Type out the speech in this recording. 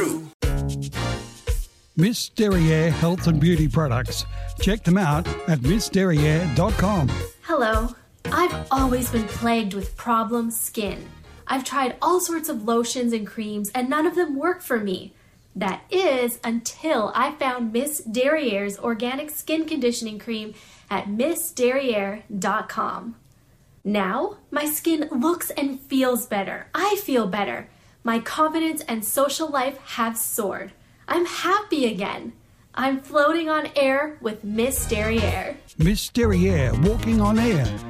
true. Miss Derriere Health and Beauty Products. Check them out at missderriere.com. Hello. I've always been plagued with problem skin. I've tried all sorts of lotions and creams and none of them work for me. That is until I found Miss Derriere's organic skin conditioning cream at missderriere.com. Now, my skin looks and feels better. I feel better. My confidence and social life have soared. I'm happy again. I'm floating on air with Miss Derriere. Miss Derriere walking on air